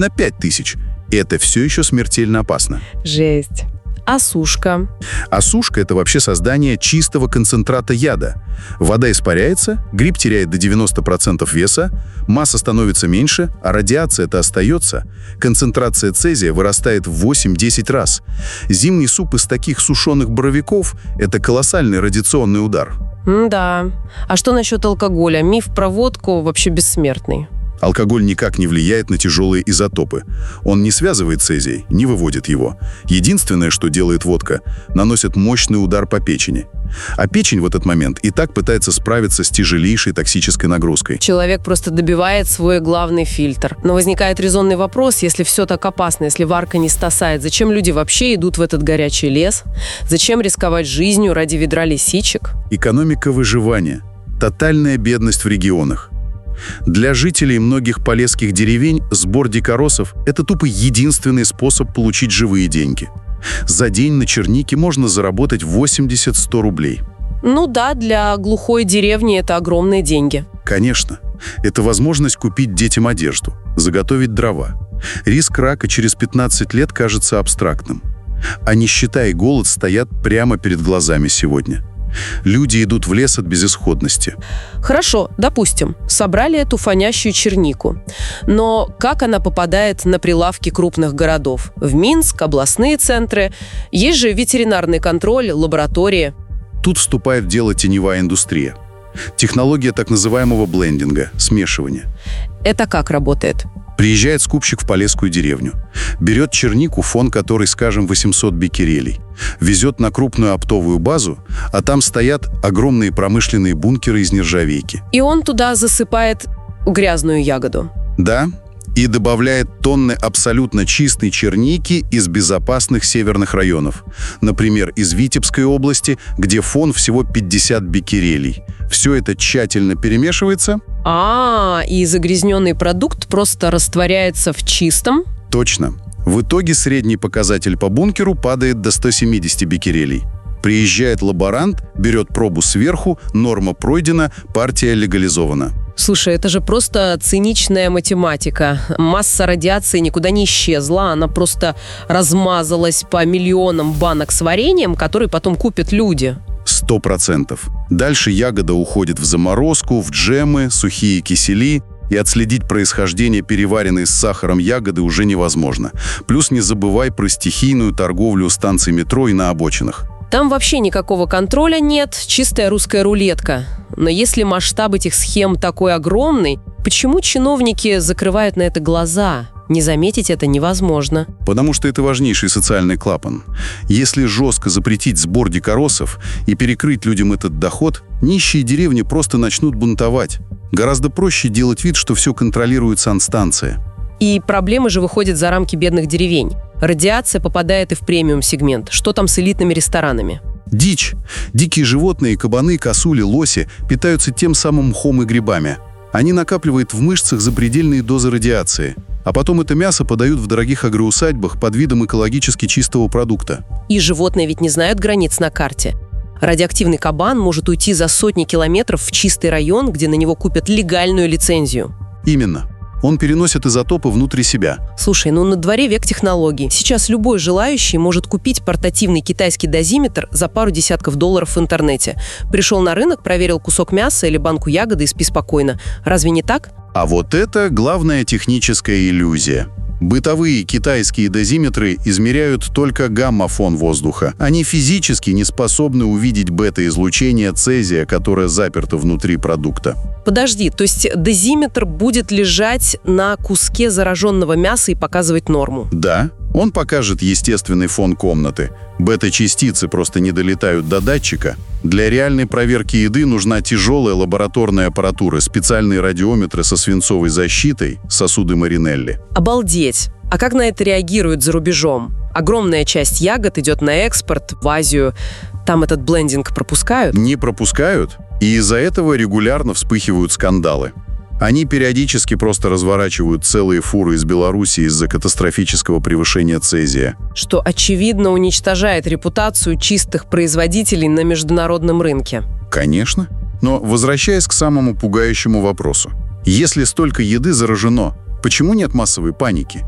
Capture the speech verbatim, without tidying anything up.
на пять тысяч. И это все еще смертельно опасно. Жесть. А сушка? А сушка – это вообще создание чистого концентрата яда. Вода испаряется, гриб теряет до девяноста процентов веса, масса становится меньше, а радиация-то остается. Концентрация цезия вырастает в восемь-десять раз. Зимний суп из таких сушеных боровиков – это колоссальный радиационный удар. М-да. А что насчет алкоголя? Миф про водку вообще бессмертный. Алкоголь никак не влияет на тяжелые изотопы. Он не связывает цезий, не выводит его. Единственное, что делает водка, наносит мощный удар по печени. А печень в этот момент и так пытается справиться с тяжелейшей токсической нагрузкой. Человек просто добивает свой главный фильтр. Но возникает резонный вопрос, если все так опасно, если варка не стасает, зачем люди вообще идут в этот горячий лес? Зачем рисковать жизнью ради ведра лисичек? Экономика выживания. Тотальная бедность в регионах. Для жителей многих полесских деревень сбор дикоросов – это тупо единственный способ получить живые деньги. За день на чернике можно заработать восемьдесят-сто рублей. Ну да, для глухой деревни это огромные деньги. Конечно. Это возможность купить детям одежду, заготовить дрова. Риск рака через пятнадцать лет кажется абстрактным. А нищета и голод стоят прямо перед глазами сегодня. Люди идут в лес от безысходности. Хорошо, допустим, собрали эту фонящую чернику. Но как она попадает на прилавки крупных городов? В Минск, областные центры. Есть же ветеринарный контроль, лаборатории. Тут вступает в дело теневая индустрия. Технология так называемого блендинга, смешивания. Это как работает? Приезжает скупщик в полесскую деревню, берет чернику, фон которой, скажем, восемьсот беккерелей, везет на крупную оптовую базу, а там стоят огромные промышленные бункеры из нержавейки. И он туда засыпает грязную ягоду. Да, и добавляет тонны абсолютно чистой черники из безопасных северных районов. Например, из Витебской области, где фон всего пятьдесят беккерелей. Все это тщательно перемешивается. А, и загрязненный продукт просто растворяется в чистом? Точно. В итоге средний показатель по бункеру падает до ста семидесяти беккерелей. Приезжает лаборант, берет пробу сверху, норма пройдена, партия легализована. Слушай, это же просто циничная математика. Масса радиации никуда не исчезла, она просто размазалась по миллионам банок с вареньем, которые потом купят люди. Сто процентов. Дальше ягода уходит в заморозку, в джемы, сухие кисели, и отследить происхождение переваренной с сахаром ягоды уже невозможно. Плюс не забывай про стихийную торговлю у станций метро и на обочинах. Там вообще никакого контроля нет, чистая русская рулетка. Но если масштаб этих схем такой огромный, почему чиновники закрывают на это глаза? Не заметить это невозможно. Потому что это важнейший социальный клапан. Если жестко запретить сбор дикоросов и перекрыть людям этот доход, нищие деревни просто начнут бунтовать. Гораздо проще делать вид, что все контролирует санстанция. И проблемы же выходят за рамки бедных деревень. Радиация попадает и в премиум-сегмент. Что там с элитными ресторанами? Дичь. Дикие животные, кабаны, косули, лоси питаются тем самым мхом и грибами. Они накапливают в мышцах запредельные дозы радиации. А потом это мясо подают в дорогих агроусадьбах под видом экологически чистого продукта. И животные ведь не знают границ на карте. Радиоактивный кабан может уйти за сотни километров в чистый район, где на него купят легальную лицензию. Именно. Он переносит изотопы внутри себя. Слушай, ну на дворе век технологий. Сейчас любой желающий может купить портативный китайский дозиметр за пару десятков долларов в интернете. Пришел на рынок, проверил кусок мяса или банку ягоды и спи спокойно. Разве не так? А вот это главная техническая иллюзия. Бытовые китайские дозиметры измеряют только гамма-фон воздуха. Они физически не способны увидеть бета-излучение цезия, которое заперто внутри продукта. Подожди, то есть дозиметр будет лежать на куске зараженного мяса и показывать норму? Да, он покажет естественный фон комнаты. Бета-частицы просто не долетают до датчика. Для реальной проверки еды нужна тяжелая лабораторная аппаратура, специальные радиометры со свинцовой защитой, сосуды Маринелли. Обалдеть! А как на это реагируют за рубежом? Огромная часть ягод идет на экспорт в Азию. Там этот блендинг пропускают? Не пропускают, и из-за этого регулярно вспыхивают скандалы. Они периодически просто разворачивают целые фуры из Беларуси из-за катастрофического превышения цезия. Что, очевидно, уничтожает репутацию чистых производителей на международном рынке. Конечно. Но возвращаясь к самому пугающему вопросу. Если столько еды заражено, почему нет массовой паники?